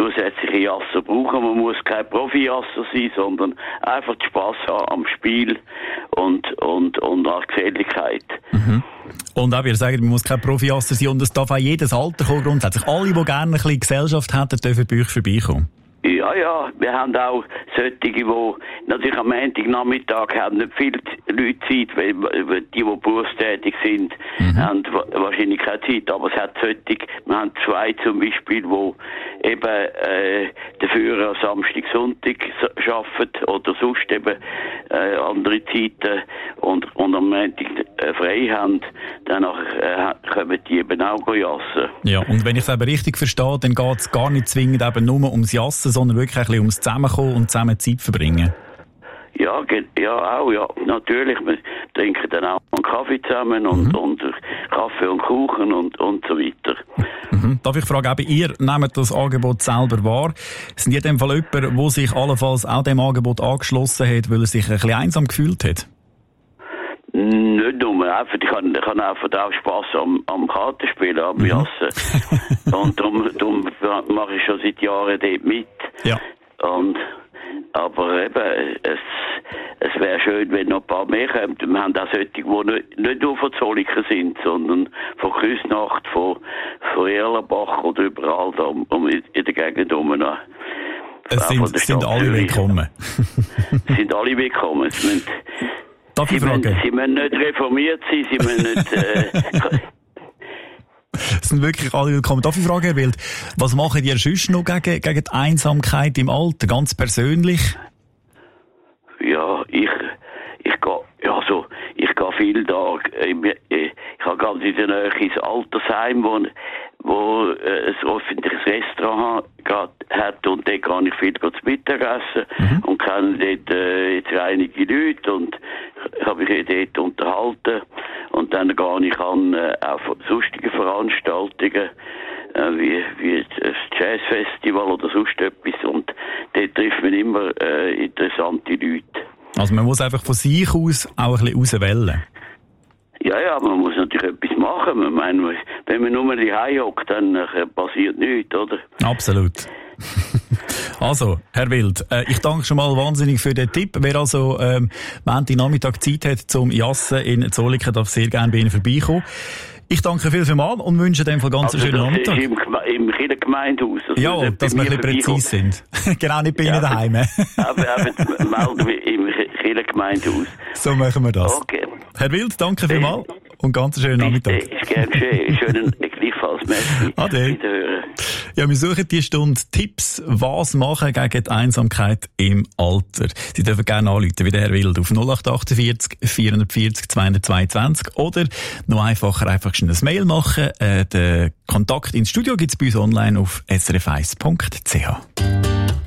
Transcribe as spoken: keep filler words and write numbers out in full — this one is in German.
zusätzliche Jasser brauchen. Man muss kein Profi-Jasser sein, sondern einfach Spass haben am Spiel und, und, und an Geselligkeit. Mhm. Und auch, wir sagen, man muss kein Profi-Jasser sein und es darf auch jedes Alter kommen, grundsätzlich. Alle, die gerne ein bisschen Gesellschaft hätten, dürfen bei euch vorbeikommen. Ja, ja, wir haben auch solche, die natürlich am Montagnachmittag haben nicht viele Leute Zeit, weil die, die berufstätig sind, mhm. haben wahrscheinlich keine Zeit, aber es hat solche, wir haben zwei zum Beispiel, die eben äh, dafür am Samstag, Sonntag arbeiten oder sonst eben äh, andere Zeiten und, und am Montag äh, frei haben, danach äh, kommen die eben auch jassen. Ja, und wenn ich es eben richtig verstehe, dann geht es gar nicht zwingend eben nur ums Jassen, sondern wirklich ein bisschen ums Zusammenkommen und zusammen Zeit verbringen. Ja, ja, auch, ja. Natürlich, wir trinken dann auch einen Kaffee zusammen und, mhm. und Kaffee und Kuchen und, und so weiter. Mhm. Darf ich fragen, eben, ihr nehmt das Angebot selber wahr? Sind ihr in dem Fall jemand, der sich allenfalls auch dem Angebot angeschlossen hat, weil er sich ein bisschen einsam gefühlt hat? Nicht nur, einfach, ich habe, ich habe einfach auch Spass am, am Kartenspielen, am mhm. Jassen. Und darum, darum mache ich schon seit Jahren dort mit. Ja. Und, aber eben, es, es wäre schön, wenn noch ein paar mehr kommen. Wir haben auch solche, die nicht, nicht nur von Zolliken sind, sondern von Küsnacht, von, von Erlenbach oder überall da um, um in der Gegend herum. Es sind, sind alle willkommen. Es sind alle willkommen. Es müssen, Darf ich sie, fragen? müssen, sie müssen nicht reformiert sein, sie müssen nicht... Äh, Es sind wirklich alle willkommen. Darf ich fragen, Herr Wild, was machen ihr sonst noch gegen, gegen die Einsamkeit im Alter, ganz persönlich? Ja, ich, ich gehe, ja, so, ich gehe viel da, ich, ich habe ganz in der Nähe ins Altersheim, wo, wo äh, ein öffentliches Restaurant hat und dort kann ich viel zu Mittagessen mhm. und kenne dort äh, jetzt einige Leute und habe mich dort unterhalten und dann gehe ich an äh, auch sonstige Veranstaltungen äh, wie, wie das Jazzfestival oder sonst etwas und dort trifft man immer äh, interessante Leute. Also man muss einfach von sich aus auch ein bisschen rauswählen. Ja, ja, man muss natürlich etwas machen. Ich meine, wenn man nur die Hause hockt, dann äh, passiert nichts, oder? Absolut. Also, Herr Wild, äh, ich danke schon mal wahnsinnig für den Tipp. Wer also ähm, Montagnachmittag Zeit hat zum Jassen in Zolliken, darf sehr gerne bei Ihnen vorbeikommen. Ich danke viel für mal und wünsche dem ganz also einen schönen Nachmittag. Im, im Kirchengemeindehaus. Ja, dass wir ein bisschen präzise sind. Genau, nicht bei Ihnen ja, daheim. Aber, aber melden wir im Kirchengemeindehaus. So machen wir das. Okay. Herr Wild, danke viel mal und ganz einen schönen Nachmittag. Ist gern geschehen. Schönen gleichfalls. Merci. Ade. Ja, wir suchen diese Stunde Tipps, was machen gegen die Einsamkeit im Alter. Sie dürfen gerne anrufen, wie der Herr Wild, auf null acht vierundachtzig, vierundvierzig, zweihundertzweiundzwanzig oder noch einfacher einfach schnell ein Mail machen. Äh, den Kontakt ins Studio gibt's bei uns online auf s r f eins punkt c h.